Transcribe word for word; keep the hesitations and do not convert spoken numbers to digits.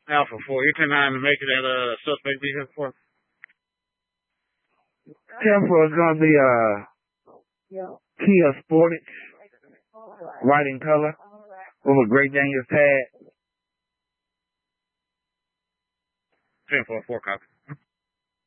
Alpha four. You ten nine to make it at uh suspect vehicle four. ten four is gonna be uh Kia Sportage, white in color, with a Great Daniels tag. ten four four copy.